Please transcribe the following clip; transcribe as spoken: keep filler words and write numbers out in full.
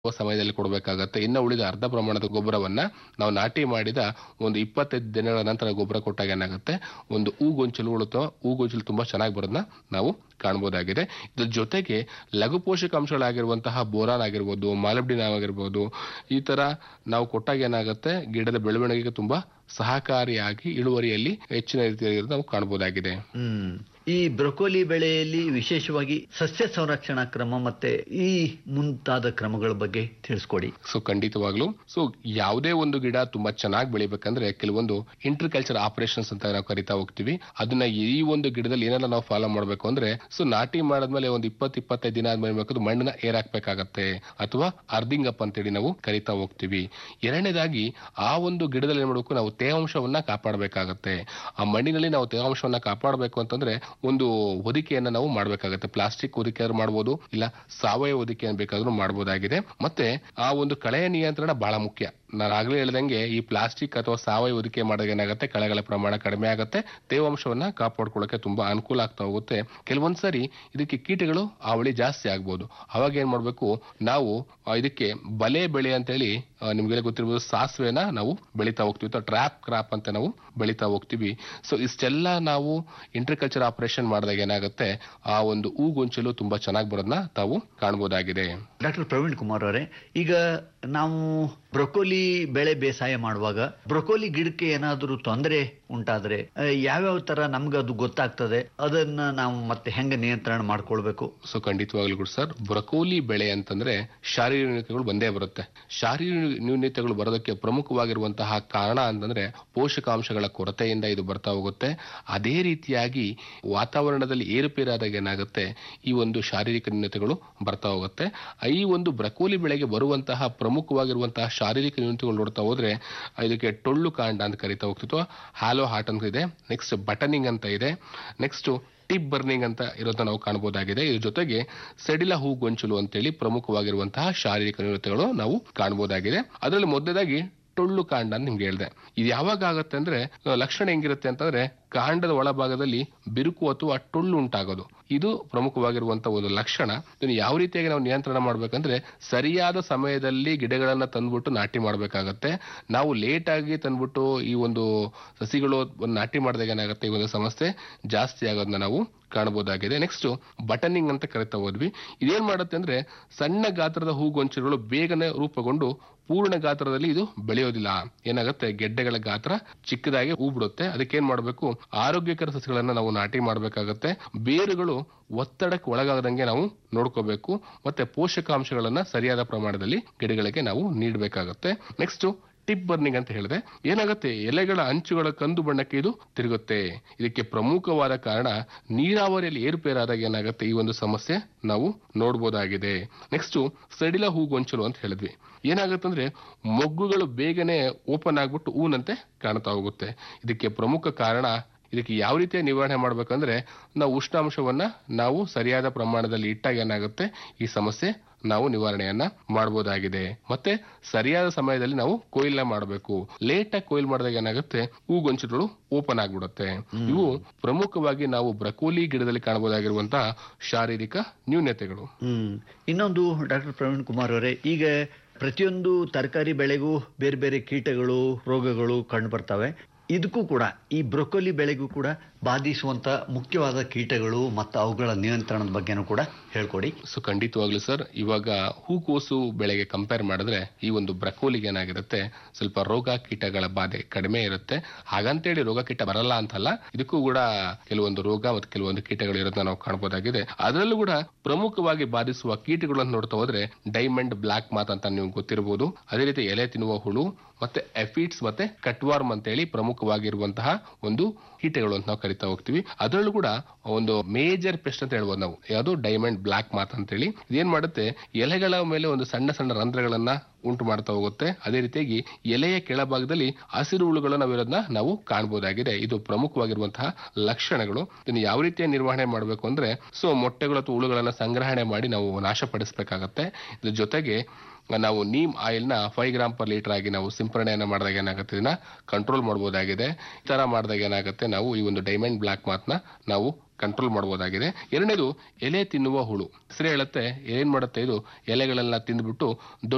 ಸಮಯದಲ್ಲಿ ಕೊಡಬೇಕಾಗತ್ತೆ. ಇನ್ನು ಉಳಿದ ಅರ್ಧ ಪ್ರಮಾಣದ ಗೊಬ್ಬರವನ್ನ ನಾವು ನಾಟಿ ಮಾಡಿದ ಒಂದು ಇಪ್ಪತ್ತೈದು ದಿನಗಳ ನಂತರ ಗೊಬ್ಬರ ಕೊಟ್ಟಾಗ ಏನಾಗುತ್ತೆ, ಒಂದು ಹೂಗೊಂಚಲು ಉಳುತ್ತೋ ಹೂಗೊಂಚಲು ತುಂಬಾ ಚೆನ್ನಾಗಿ ಬರೋದನ್ನ ನಾವು ಕಾಣಬಹುದಾಗಿದೆ. ಇದ್ರ ಜೊತೆಗೆ ಲಘು ಪೋಷಕಾಂಶಗಳಾಗಿರುವಂತಹ ಬೋರಾನ್ ಆಗಿರ್ಬೋದು, ಮಾಲಿಬ್ಡಿನಮ್ ಆಗಿರ್ಬೋದು, ಈ ತರ ನಾವು ಕೊಟ್ಟಾಗ ಏನಾಗುತ್ತೆ, ಗಿಡದ ಬೆಳವಣಿಗೆಗೆ ತುಂಬಾ ಸಹಕಾರಿಯಾಗಿ ಇಳುವರಿಯಲ್ಲಿ ಹೆಚ್ಚಿನ ರೀತಿಯಲ್ಲಿ ನಾವು ಕಾಣಬಹುದಾಗಿದೆ. ಹ್ಮ್ ಈ ಬ್ರೊಕೋಲಿ ಬೆಳೆಯಲ್ಲಿ ವಿಶೇಷವಾಗಿ ಸಸ್ಯ ಸಂರಕ್ಷಣಾ ಕ್ರಮ ಮತ್ತೆ ಈ ಮುಂತಾದ ಕ್ರಮಗಳ ಬಗ್ಗೆ ತಿಳಿಸ್ಕೊಡಿ. ಸೊ ಖಂಡಿತವಾಗ್ಲು ಸೊ ಯಾವುದೇ ಒಂದು ಗಿಡ ತುಂಬಾ ಚೆನ್ನಾಗಿ ಬೆಳಿಬೇಕಂದ್ರೆ ಕೆಲವೊಂದು ಇಂಟರ್ಕಲ್ಚರ್ ಆಪರೇಷನ್ಸ್ ಅಂತ ನಾವು ಕರಿತಾ ಹೋಗ್ತೀವಿ. ಅದನ್ನ ಈ ಒಂದು ಗಿಡದಲ್ಲಿ ಏನೆಲ್ಲ ನಾವು ಫಾಲೋ ಮಾಡಬೇಕು ಅಂದ್ರೆ, ಸೊ ನಾಟಿ ಮಾಡಾದ್ಮೇಲೆ ಒಂದು ಇಪ್ಪತ್ತು ಇಪ್ಪತ್ತೈದು ದಿನ ಆದ್ಮೇಲೆ ಬೇಕಾದ್ರೆ ಮಣ್ಣನ್ನ ಏರ್ ಹಾಕ್ಬೇಕಾಗತ್ತೆ, ಅಥವಾ ಅರ್ದಿಂಗ್ ಅಪ್ ಅಂತೇಳಿ ನಾವು ಕರಿತಾ ಹೋಗ್ತೀವಿ. ಎರಡನೇದಾಗಿ ಆ ಒಂದು ಗಿಡದಲ್ಲಿ ಏನ್ ಮಾಡಬೇಕು, ನಾವು ತೇವಾಂಶವನ್ನ ಕಾಪಾಡಬೇಕಾಗತ್ತೆ. ಆ ಮಣ್ಣಿನಲ್ಲಿ ನಾವು ತೇವಾಂಶವನ್ನ ಕಾಪಾಡಬೇಕು ಅಂತಂದ್ರೆ ಒಂದು ಹೊದಿಕೆಯನ್ನ ನಾವು ಮಾಡಬೇಕಾಗತ್ತೆ. ಪ್ಲಾಸ್ಟಿಕ್ ಹೊದಿಕೆ ಆದ್ರೂ ಮಾಡಬಹುದು, ಇಲ್ಲ ಸಾವಯವ ಹೊದಿಕೆ ಬೇಕಾದ್ರೂ ಮಾಡಬಹುದಾಗಿದೆ. ಮತ್ತೆ ಆ ಒಂದು ಕಳೆಯ ನಿಯಂತ್ರಣ ಬಹಳ ಮುಖ್ಯ. ನಾನು ಆಗ್ಲೇ ಹೇಳ್ದಂಗೆ ಈ ಪ್ಲಾಸ್ಟಿಕ್ ಅಥವಾ ಸಾವಯವ ಹೊದಿಕೆ ಮಾಡಿದಾಗ ಏನಾಗುತ್ತೆ, ಕಳೆಗಳ ಪ್ರಮಾಣ ಕಡಿಮೆ ಆಗುತ್ತೆ, ತೇವಾಂಶವನ್ನ ಕಾಪಾಡ್ಕೊಳ್ಳೋಕೆ ತುಂಬಾ ಅನುಕೂಲ ಆಗ್ತಾ ಹೋಗುತ್ತೆ. ಕೆಲವೊಂದ್ಸರಿ ಇದಕ್ಕೆ ಕೀಟಗಳು ಹಾವಳಿ ಜಾಸ್ತಿ ಆಗ್ಬೋದು. ಅವಾಗ ಏನ್ ಮಾಡ್ಬೇಕು, ನಾವು ಇದಕ್ಕೆ ಬಲೆ ಬೆಳೆ ಅಂತ ಹೇಳಿ ನಿಮ್ಗೆಲ್ಲ ಗೊತ್ತಿರ್ಬೋದು, ಸಾಸಿವೆನ ನಾವು ಬೆಳಿತಾ ಹೋಗ್ತೀವಿ, ಅಥವಾ ಟ್ರ್ಯಾಪ್ ಕ್ರಾಪ್ ಅಂತ ನಾವು ಬೆಳಿತಾ ಹೋಗ್ತೀವಿ. ಸೊ ಇಷ್ಟೆಲ್ಲ ನಾವು ಇಂಟರ್ಕಲ್ಚರ್ ಆಪರೇಷನ್ ಮಾಡಿದಾಗ ಏನಾಗುತ್ತೆ, ಆ ಒಂದು ಹೂಗೊಂಚಲು ತುಂಬಾ ಚೆನ್ನಾಗಿ ಬರೋದನ್ನ ತಾವು ಕಾಣಬಹುದಾಗಿದೆ. ಡಾಕ್ಟರ್ ಪ್ರವೀಣ್ ಕುಮಾರ್ ಅವರೇ, ಈಗ ನಾವು ಬ್ರೊಕೋಲಿ ಬೆಳೆ ಬೇಸಾಯ ಮಾಡುವಾಗ ಬ್ರೊಕೋಲಿ ಗಿಡಕ್ಕೆ ಏನಾದರೂ ತೊಂದರೆ ಉಂಟಾದ್ರೆ ಯಾವ್ಯಾವ ತರ ನಮ್ಗೆ ಅದು ಗೊತ್ತಾಗ್ತದೆ, ಅದನ್ನ ನಾವು ಮತ್ತೆ ಹೆಂಗ ನಿಯಂತ್ರಣ ಮಾಡ್ಕೊಳ್ಬೇಕು? ಸೊ ಖಂಡಿತವಾಗ್ಲೂ ಕೂಡ ಸರ್, ಬ್ರೊಕೋಲಿ ಬೆಳೆ ಅಂತಂದ್ರೆ ಶಾರೀರಿಕ ನ್ಯೂನತೆಗಳು ಬಂದೇ ಬರುತ್ತೆ. ಶಾರೀರಿಕ ನ್ಯೂನತೆಗಳು ಬರೋದಕ್ಕೆ ಪ್ರಮುಖವಾಗಿರುವಂತಹ ಕಾರಣ ಅಂತಂದ್ರೆ ಪೋಷಕಾಂಶಗಳ ಕೊರತೆಯಿಂದ ಇದು ಬರ್ತಾ ಹೋಗುತ್ತೆ. ಅದೇ ರೀತಿಯಾಗಿ ವಾತಾವರಣದಲ್ಲಿ ಏರುಪೇರಾದಾಗ ಏನಾಗುತ್ತೆ, ಈ ಒಂದು ಶಾರೀರಿಕ ನ್ಯೂನತೆಗಳು ಬರ್ತಾ ಹೋಗುತ್ತೆ. ಈ ಒಂದು ಬ್ರೊಕೋಲಿ ಬೆಳೆಗೆ ಬರುವಂತಹ ಪ್ರಮುಖವಾಗಿರುವಂತಹ ಶಾರೀರಿಕ ನ್ಯೂನತೆಗಳು ನೋಡ್ತಾ ಹೋದ್ರೆ, ಇದಕ್ಕೆ ಟೊಳ್ಳು ಕಾಂಡ ಅಂತ ಕರಿತಾ ಹೋಗ್ತಿತ್ತು, ಹ್ಯಾಲೋ ಹಾರ್ಟ್ ಅಂತ ಇದೆ, ನೆಕ್ಸ್ಟ್ ಬಟನಿಂಗ್ ಅಂತ ಇದೆ, ನೆಕ್ಸ್ಟ್ ಟಿಪ್ ಬರ್ನಿಂಗ್ ಅಂತ ಇರೋದನ್ನ ನಾವು ಕಾಣಬಹುದಾಗಿದೆ. ಇದ್ರ ಜೊತೆಗೆ ಸೆಡಿಲ ಹೂ ಗೊಂಚಲು ಅಂತೇಳಿ ಪ್ರಮುಖವಾಗಿರುವಂತಹ ಶಾರೀರಿಕ ನ್ಯೂನತೆಗಳು ನಾವು ಕಾಣಬಹುದಾಗಿದೆ. ಅದರಲ್ಲಿ ಮೊದಲನೇದಾಗಿ ಟೊಳ್ಳು ಕಾಂಡ ಅಂತ ನಿಮ್ಗೆ ಹೇಳಿದೆ. ಇದು ಯಾವಾಗ ಆಗುತ್ತೆ ಅಂದ್ರೆ, ಲಕ್ಷಣ ಹೆಂಗಿರುತ್ತೆ ಅಂತಂದ್ರೆ, ಕಾಂಡದ ಒಳಭಾಗದಲ್ಲಿ ಬಿರುಕು ಅಥವಾ ಟೊಳ್ಳು ಉಂಟಾಗೋದು, ಇದು ಪ್ರಮುಖವಾಗಿರುವಂತಹ ಒಂದು ಲಕ್ಷಣ. ಇದನ್ನು ಯಾವ ರೀತಿಯಾಗಿ ನಾವು ನಿಯಂತ್ರಣ ಮಾಡ್ಬೇಕಂದ್ರೆ, ಸರಿಯಾದ ಸಮಯದಲ್ಲಿ ಗಿಡಗಳನ್ನ ತಂದ್ಬಿಟ್ಟು ನಾಟಿ ಮಾಡ್ಬೇಕಾಗತ್ತೆ. ನಾವು ಲೇಟ್ ಆಗಿ ತಂದ್ಬಿಟ್ಟು ಈ ಒಂದು ಸಸಿಗಳು ನಾಟಿ ಮಾಡಿದಾಗ ಏನಾಗುತ್ತೆ, ಈ ಒಂದು ಸಮಸ್ಯೆ ಜಾಸ್ತಿ ಆಗೋದನ್ನ ನಾವು ಕಾಣಬಹುದಾಗಿದೆ. ನೆಕ್ಸ್ಟ್ ಬಟನಿಂಗ್ ಅಂತ ಕರಿತಾ ಹೋದ್ವಿ. ಇದೇನ್ ಮಾಡುತ್ತೆ ಅಂದ್ರೆ, ಸಣ್ಣ ಗಾತ್ರದ ಹೂಗೊಂಚಲುಗಳು ಬೇಗನೆ ರೂಪುಗೊಂಡು ಪೂರ್ಣ ಗಾತ್ರದಲ್ಲಿ ಇದು ಬೆಳೆಯೋದಿಲ್ಲ. ಏನಾಗುತ್ತೆ, ಗೆಡ್ಡೆಗಳ ಗಾತ್ರ ಚಿಕ್ಕದಾಗಿ ಹೂ ಬಿಡುತ್ತೆ. ಅದಕ್ಕೇನ್ ಮಾಡಬೇಕು, ಆರೋಗ್ಯಕರ ಸಸ್ಯಗಳನ್ನ ನಾವು ನಾಟಿ ಮಾಡಬೇಕಾಗತ್ತೆ. ಬೇರುಗಳು ಒತ್ತಡಕ್ಕೆ ಒಳಗಾಗದಂಗೆ ನಾವು ನೋಡ್ಕೋಬೇಕು. ಮತ್ತೆ ಪೋಷಕಾಂಶಗಳನ್ನ ಸರಿಯಾದ ಪ್ರಮಾಣದಲ್ಲಿ ಗಿಡಗಳಿಗೆ ನಾವು ನೀಡಬೇಕಾಗತ್ತೆ. ನೆಕ್ಸ್ಟ್ ಟಿಪ್ ಬರ್ನಿಂಗ್ ಅಂತ ಹೇಳಿದೆ. ಏನಾಗುತ್ತೆ, ಎಲೆಗಳ ಅಂಚುಗಳ ಕಂದು ಬಣ್ಣಕ್ಕೆ ಇದು ತಿರುಗುತ್ತೆ. ಇದಕ್ಕೆ ಪ್ರಮುಖವಾದ ಕಾರಣ ನೀರಾವರಿಯಲ್ಲಿ ಏರುಪೇರಾದಾಗ ಏನಾಗುತ್ತೆ, ಈ ಒಂದು ಸಮಸ್ಯೆ ನಾವು ನೋಡಬಹುದಾಗಿದೆ. ನೆಕ್ಸ್ಟ್ ಸಡಿಲ ಹೂಗೊಂಚಲು ಅಂತ ಹೇಳಿದ್ವಿ. ಏನಾಗುತ್ತೆ ಅಂದ್ರೆ, ಮೊಗ್ಗುಗಳು ಬೇಗನೆ ಓಪನ್ ಆಗ್ಬಿಟ್ಟು ಹೂನಂತೆ ಕಾಣ್ತಾ ಹೋಗುತ್ತೆ. ಇದಕ್ಕೆ ಪ್ರಮುಖ ಕಾರಣ, ಇದಕ್ಕೆ ಯಾವ ರೀತಿಯ ನಿವಾರಣೆ ಮಾಡ್ಬೇಕಂದ್ರೆ, ನಾವು ಉಷ್ಣಾಂಶವನ್ನ ನಾವು ಸರಿಯಾದ ಪ್ರಮಾಣದಲ್ಲಿ ಇಟ್ಟಾಗ ಏನಾಗುತ್ತೆ, ಈ ಸಮಸ್ಯೆ ನಾವು ನಿವಾರಣೆಯನ್ನ ಮಾಡಬಹುದಾಗಿದೆ. ಮತ್ತೆ ಸರಿಯಾದ ಸಮಯದಲ್ಲಿ ನಾವು ಕೊಯ್ಲನ್ನ ಮಾಡಬೇಕು. ಲೇಟ್ ಆಗಿ ಕೊಯ್ಲ್ ಮಾಡಿದಾಗ ಏನಾಗುತ್ತೆ, ಹೂಗೊಂಚಲುಗಳು ಓಪನ್ ಆಗ್ಬಿಡುತ್ತೆ. ಇವು ಪ್ರಮುಖವಾಗಿ ನಾವು ಬ್ರೊಕೋಲಿ ಗಿಡದಲ್ಲಿ ಕಾಣಬಹುದಾಗಿರುವಂತಹ ಶಾರೀರಿಕ ನ್ಯೂನತೆಗಳು. ಹ್ಮ್ ಇನ್ನೊಂದು ಡಾಕ್ಟರ್ ಪ್ರವೀಣ್ ಕುಮಾರ್ ಅವರೇ, ಈಗ ಪ್ರತಿಯೊಂದು ತರಕಾರಿ ಬೆಳೆಗೂ ಬೇರೆ ಬೇರೆ ಕೀಟಗಳು, ರೋಗಗಳು ಕಂಡು ಬರ್ತವೆ. ಇದಕ್ಕೂ ಕೂಡ, ಈ ಬ್ರೊಕೋಲಿ ಬೆಳೆಗೂ ಕೂಡ ಬಾಧಿಸುವಂತ ಮುಖ್ಯವಾದ ಕೀಟಗಳು ಮತ್ತು ಅವುಗಳ ನಿಯಂತ್ರಣದ ಬಗ್ಗೆನೂ ಕೂಡ ಹೇಳ್ಕೊಡಿ. ಸೊ ಖಂಡಿತವಾಗ್ಲು ಸರ್, ಇವಾಗ ಹೂಕೋಸು ಬೆಳೆಗೆ ಕಂಪೇರ್ ಮಾಡಿದ್ರೆ ಈ ಒಂದು ಬ್ರೊಕೋಲಿಗೆ ಏನಾಗಿರುತ್ತೆ, ಸ್ವಲ್ಪ ರೋಗ ಕೀಟಗಳ ಬಾಧೆ ಕಡಿಮೆ ಇರುತ್ತೆ. ಹಾಗಂತೇಳಿ ರೋಗ ಕೀಟ ಬರಲ್ಲ ಅಂತಲ್ಲ, ಇದಕ್ಕೂ ಕೂಡ ಕೆಲವೊಂದು ರೋಗ ಮತ್ತು ಕೆಲವೊಂದು ಕೀಟಗಳು ಇರೋದನ್ನ ನಾವು ಕಾಣಬಹುದಾಗಿದೆ. ಅದರಲ್ಲೂ ಕೂಡ ಪ್ರಮುಖವಾಗಿ ಬಾಧಿಸುವ ಕೀಟಗಳನ್ನು ನೋಡ್ತಾ ಹೋದ್ರೆ ಡೈಮಂಡ್ ಬ್ಲಾಕ್ ಮಾತ್ ಅಂತ ನೀವು ಗೊತ್ತಿರಬಹುದು. ಅದೇ ರೀತಿ ಎಲೆ ತಿನ್ನುವ ಹುಳು, ಮತ್ತೆ ಎಫಿಡ್ಸ್, ಮತ್ತೆ ಕಟ್ವಾರ್ಮ್ ಅಂತೇಳಿ ಪ್ರಮುಖವಾಗಿರುವಂತಹ ಒಂದು ಕೀಟಗಳು ಅಂತ ನಾವು ಕರಿತಾ ಹೋಗ್ತೀವಿ. ಅದರಲ್ಲೂ ಕೂಡ ಒಂದು ಮೇಜರ್ ಪೆಸ್ಟ್ ಅಂತ ಹೇಳ್ಬೋದು ನಾವು, ಯಾವುದು ಡೈಮಂಡ್ ಬ್ಲಾಕ್ ಮಾತ್ ಅಂತೇಳಿ. ಇದೇನ್ ಮಾಡುತ್ತೆ, ಎಲೆಗಳ ಮೇಲೆ ಒಂದು ಸಣ್ಣ ಸಣ್ಣ ರಂಧ್ರಗಳನ್ನ ಉಂಟು ಮಾಡ್ತಾ ಹೋಗುತ್ತೆ. ಅದೇ ರೀತಿಯಾಗಿ ಎಲೆಯ ಕೆಳಭಾಗದಲ್ಲಿ ಹಸಿರು ಹುಳುಗಳು ನಾವಿರೋದನ್ನ ನಾವು ಕಾಣಬಹುದಾಗಿದೆ. ಇದು ಪ್ರಮುಖವಾಗಿರುವಂತಹ ಲಕ್ಷಣಗಳು. ಇದನ್ನು ಯಾವ ರೀತಿಯ ನಿರ್ವಹಣೆ ಮಾಡಬೇಕು ಅಂದ್ರೆ, ಸೊ ಮೊಟ್ಟೆಗಳು ಅಥವಾ ಹುಳುಗಳನ್ನ ಸಂಗ್ರಹಣೆ ಮಾಡಿ ನಾವು ನಾಶಪಡಿಸಬೇಕಾಗತ್ತೆ. ಇದ್ರ ಜೊತೆಗೆ ನಾವು ನೀಮ್ ಆಯಿಲ್ ನ ಫೈವ್ ಗ್ರಾಮ್ ಪರ್ ಲೀಟರ್ ಆಗಿ ನಾವು ಸಿಂಪರಣೆಯನ್ನ ಮಾಡಿದಾಗ ಏನಾಗುತ್ತೆ, ಇದನ್ನ ಕಂಟ್ರೋಲ್ ಮಾಡಬಹುದಾಗಿದೆ. ಈ ತರ ಮಾಡಿದಾಗ ಏನಾಗುತ್ತೆ, ನಾವು ಈ ಒಂದು ಡೈಮಂಡ್ ಬ್ಲಾಕ್ ಮಾತ್ನ ನಾವು ಕಂಟ್ರೋಲ್ ಮಾಡಬಹುದಾಗಿದೆ. ಎರಡನೇದು ಎಲೆ ತಿನ್ನುವ ಹುಳು. ಹೆಸರೇ ಹೇಳುತ್ತೆ, ಏನ್ ಮಾಡುತ್ತೆ, ಇದು ಎಲೆಗಳೆಲ್ಲ ತಿಂದ್ಬಿಟ್ಟು ದೊಡ್ಡ